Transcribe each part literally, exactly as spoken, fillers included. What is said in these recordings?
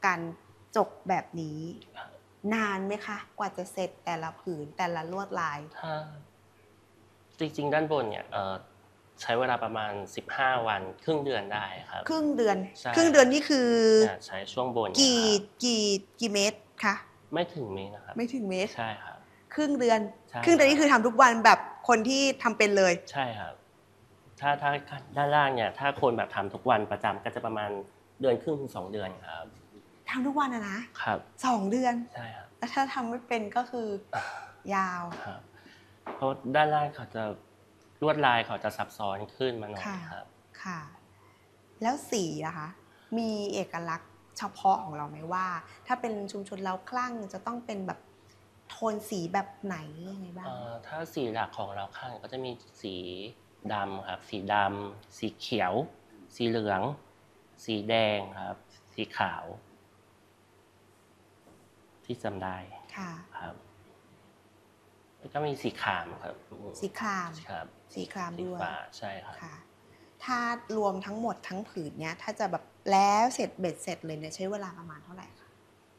การจกแบบนี้นานไหมคะกว่าจะเสร็จแต่ละผืนแต่ละลวดลายถ้าจริงๆด้านบนเนี่ยใช้เวลาประมาณสิบห้าวันครึ่งเดือนได้ครับครึ่งเดือนครึ่งเดือนนี่คือใช้ช่วงบนกี่กี่กี่เมตรคะไม่ถึงเมตรนะครับไม่ถึงเมตรใช่ครับครึ่งเดือนครึ่งเดือนนี่คือทำทุกวันแบบคนที่ทำเป็นเลยใช่ครับถ้าถ้าด้านล่างเนี่ยถ้าคนแบบทำทุกวันประจำก็จะประมาณเดือนครึ่งถึงสองเดือนครับทำทุกวันอะนะครับสองเดือนใช่ครับแล้วถ้าทำไม่เป็นก็คือยาวครับเพราะด้านล่างเขาจะลวดลายเขาจะซับซ้อนขึ้นมาหน่อยครับค่ะแล้วสีอะคะมีเอกลักษณ์เฉพาะของเราไหมว่าถ้าเป็นชุมชนเราคลั่งจะต้องเป็นแบบโทนสีแบบไหนยังไงบ้างถ้าสีหลักของเราคลั่งก็จะมีสีดำครับสีดำสีเขียวสีเหลืองสีแดงครับสีขาวที่จำได้ครับแล้วก็มีสีครามครับสีครามครับสีครามด้วยใช่ครับถ้ารวมทั้งหมดทั้งผืนเนี้ยถ้าจะแบบแล้วเสร็จเบ็ดเสร็จเลยเนี่ยใช้เวลาประมาณเท่าไหร่คะ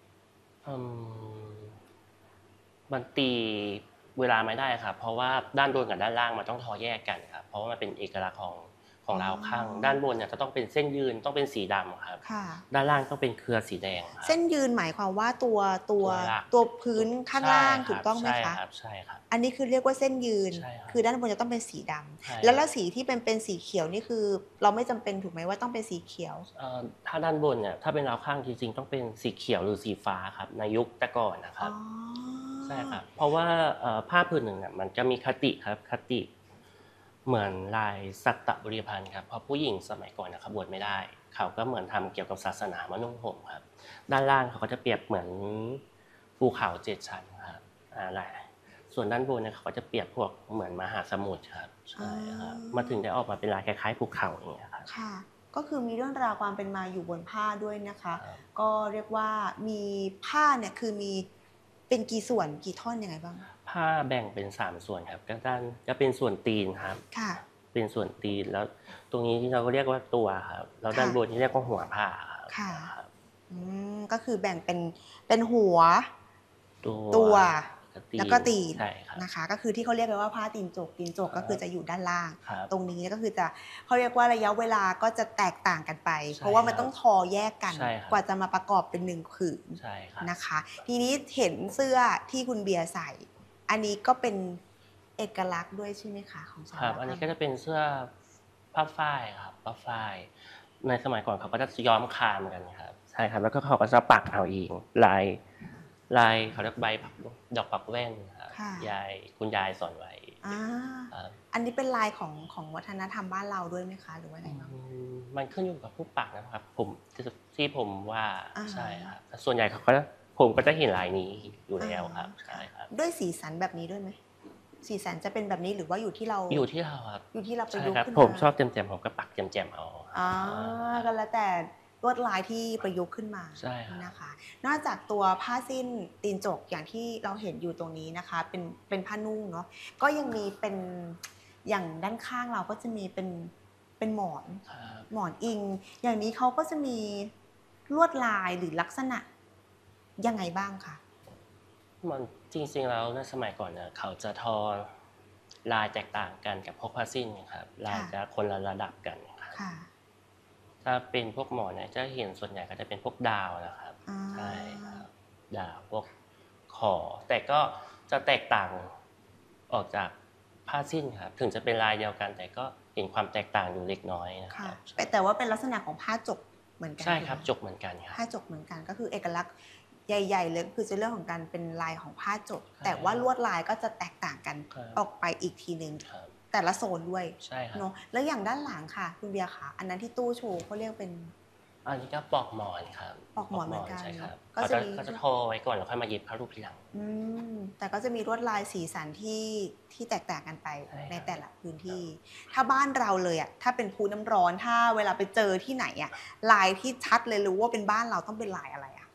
มันตีเวลาไม่ได้ครับเพราะว่าด้านบนกับด้านล่างมันต้องทอแยกกันครับเพราะว่ามันเป็นเอกลักษณ์ของของราวข้างด้านบนเนี่ยจะต้องเป็นเส้นยืนต้องเป็นสีดำครับด้านล่างต้องเป็นเครือสีแดงเส้นยืนหมายความว่าตัวตัวตัวพื้นข้างล่างถูกต้องไหมคะใช่ครับใช่ครับอันนี้คือเรียกว่าเส้นยืนคือด้านบนจะต้องเป็นสีดำแล้วแล้วสีที่เป็นเป็นสีเขียวนี่คือเราไม่จำเป็นถูกไหมว่าต้องเป็นสีเขียวถ้าด้านบนเนี่ยถ้าเป็นราวข้างจริงๆต้องเป็นสีเขียวหรือสีฟ้าครับในยุคแต่ก่อนนะครับใช่ครับเพราะว่าผ้าผืนหนึ่งเนี่ยมันจะมีคติครับคติเหมือนลายสัตตบริพันธ์ครับเพราะผู้หญิงสมัยก่อนนะครับบวชไม่ได้เขาก็เหมือนทำเกี่ยวกับศาสนามานุ่งห่มครับด้านล่างเขาก็จะเปรียบเหมือนภูเขาเจ็ดชั้นครับอะไรส่วนด้านบนเนี่ยเขาก็จะเปรียบพวกเหมือนมหาสมุทรครับใช่ครับมาถึงได้ออกมาเป็นลายคล้ายๆภูเขาอย่างเงี้ยครับค่ะก็คือมีเรื่องราวความเป็นมาอยู่บนผ้าด้วยนะคะก็เรียกว่ามีผ้าเนี่ยคือมีเป็นกี่ส่วนกี่ท่อนยังไงบ้างผ้าแบ่งเป็นสามส่วนครับก็ด้านก็เป็นส่วนตีนครับค่ะเป็นส่วนตีนแล้วตรงนี้ที่เราก็เรียกว่าตัวครับแล้วด้านบนที่เรียกว่าหัวผ้าครับค่ะอืมก็คือแบ่งเป็นเป็นหัวตัวแล้วก็ตีนนะคะก็คือที่เขาเรียกกันว่าผ้าตีนจกตีนจกก็คือจะอยู่ด้านล่างตรงนี้ก็คือจะเขาเรียกว่าระยะเวลาก็จะแตกต่างกันไปเพราะว่ามันต้องทอแยกกันกว่าจะมาประกอบเป็นหนึ่งผืนนะคะทีนี้เห็นเสื้อที่คุณเบียร์ใส่อันนี้ก็เป็นเอกลักษณ์ด้วยใช่ไหมคะของชาวครับอันนี้ก็จะเป็นเสื้อผ้าฝ้ายครับผ้าฝ้ายในสมัยก่อนเขาก็จะย้อมคามกันครับใช่ครับแล้วก็เขาก็จะปักเอาเองลายลายเขาเรียกใบดอกปักแว่นครับยายคุณยายสอนไว้อันนี้เป็นลายของของวัฒนธรรมบ้านเราด้วยไหมคะหรือว่าไงบ้างมันขึ้นอยู่กับผู้ปักนะครับผมที่ผมว่าใช่ครับส่วนใหญ่เขาก็ผมก็จะเห็นลายนี้อยู่แล้วครับใช่ครับด้วยสีสันแบบนี้ด้วยไหมสีสันจะเป็นแบบนี้หรือว่าอยู่ที่เราอยู่ที่เราครับอยู่ที่เราประยุกต์ขึ้นมาผมชอบแจ่มๆผมก็ปักแจ่มๆเอาอ๋อก็แล้วแต่ลวดลายที่ประยุกต์ขึ้นมาใช่นะคะนอกจากตัวผ้าสิ้นตีนจกอย่างที่เราเห็นอยู่ตรงนี้นะคะเป็นเป็นผ้านุ่งเนาะก็ยังมีเป็นอย่างด้านข้างเราก็จะมีเป็นเป็นหมอนหมอนอิงอย่างนี้เขาก็จะมีลวดลายหรือลักษณะยังไงบ้างคะมันจริงๆแล้วในสมัยก่อนเนี่ยเขาจะทอลายแตกต่างกันกับพวกผ้าสิ้นครับลายจะคนละระดับกันครับถ้าเป็นพวกหมอนเนี่ยจะเห็นส่วนใหญ่ก็จะเป็นพวกดาวนะครับใช่ครับดาวพวกขอแต่ก็จะแตกต่างออกจากผ้าสิ้นครับถึงจะเป็นลายเดียวกันแต่ก็เห็นความแตกต่างอยู่เล็กน้อยนะครับแต่ว่าเป็นลักษณะของผ้าจกเหมือนกันใช่ครับจกเหมือนกันครับผ้าจกเหมือนกันก็คือเอกลักษณ์ใหญ่ๆเลยคือจะเรื่องของการเป็นลายของผ้าจกแต่ว่าลวดลายก็จะแตกต่างกันออกไปอีกทีนึงแต่ละโซนด้วยเนาะแล้วอย่างด้านหลังค่ะคุณเบียร์ค่ะอันนั้นที่ตู้โชว์เขาเรียกเป็นอันนี้ก็ปอกหมอนครับปอกหมอนเหมือนกันใช่ครับก็จะก็จะทอไว้ก่อนแล้วค่อยมาเย็บผ้ารูปทีหลังอืมแต่ก็จะมีลวดลายสีสันที่ที่แตกต่างกันไปในแต่ละพื้นที่ถ้าบ้านเราเลยอ่ะถ้าเป็นภูน้ำร้อนถ้าเวลาไปเจอที่ไหนอ่ะลายที่ชัดเลยรู้ว่าเป็นบ้านเราต้องเป็นลายอะไรอ่ะ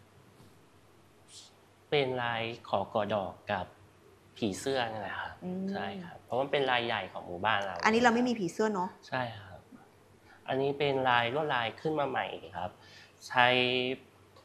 เป็นลายขอกอดอกกับผีเสื้อนี่แหละครับใช่ครับเพราะมันเป็นลายใหญ่ของหมู่บ้านเราอันนี้เราไม่มีผีเสื้อเนาะใช่ครับอันนี้เป็นลายลวดลายขึ้นมาใหม่ครับใช้